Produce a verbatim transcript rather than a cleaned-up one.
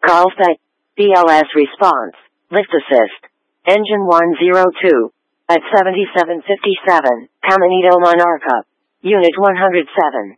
Carlsbad. B L S response. Lift assist. Engine one oh two. At seventy-seven fifty-seven. Caminito Monarca. Unit one oh seven.